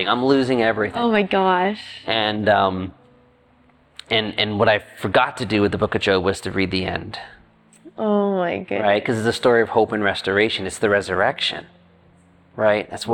everything. I'm losing everything. Oh my gosh. And what I forgot to do with the book of Job was to read the end. Oh my goodness. Right? Because it's a story of hope and restoration. It's the resurrection. Right? That's